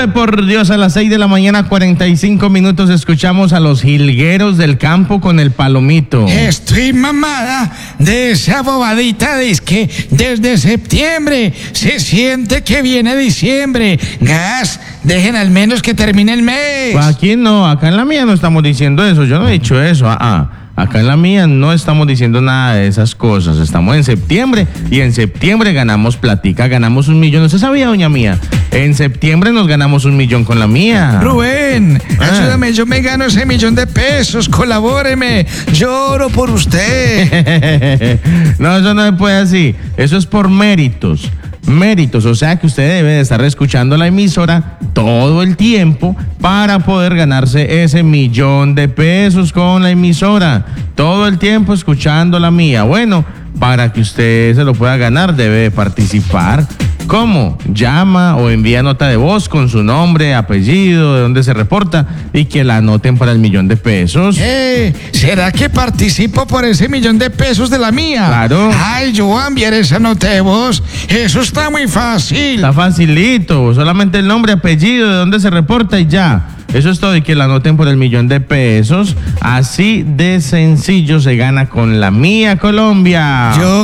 Hombre, por Dios, a las 6 de la mañana, 45 minutos, escuchamos a los jilgueros del campo con el palomito. Estoy mamada de esa bobadita de que desde septiembre se siente que viene diciembre. Gas, dejen al menos que termine el mes. Pues aquí no, acá en la mía no estamos diciendo eso, yo no he dicho eso, Acá en la mía no estamos diciendo nada de esas cosas. Estamos en septiembre y en septiembre ganamos platica, ganamos 1 millón. ¿Usted sabía, doña mía? En septiembre nos ganamos 1 millón con la mía. Rubén, ayúdame, yo me gano ese 1 millón de pesos, colabóreme, lloro por usted. No, eso no se puede así, eso es por méritos. O sea que usted debe de estar escuchando la emisora todo el tiempo para poder ganarse ese 1 millón de pesos con la emisora. Todo el tiempo escuchando la mía. Bueno, para que usted se lo pueda ganar debe de participar. ¿Cómo? Llama o envía nota de voz con su nombre, apellido, de dónde se reporta y que la anoten para el 1 millón de pesos. ¿Será que participo por ese 1 millón de pesos de la mía? Claro. Ay, yo voy a enviar esa nota de voz. Eso está muy fácil. Está facilito, solamente el nombre, apellido, de dónde se reporta y ya. Eso es todo, y que la anoten por el 1 millón de pesos. Así de sencillo se gana con la mía Colombia. Yo